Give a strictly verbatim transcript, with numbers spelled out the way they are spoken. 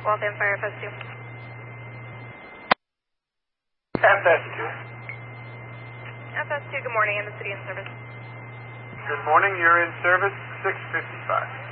Waltham Fire, F S two. F S two. F S two, good morning, in the city in service. Good morning, you're in service, six fifty-five.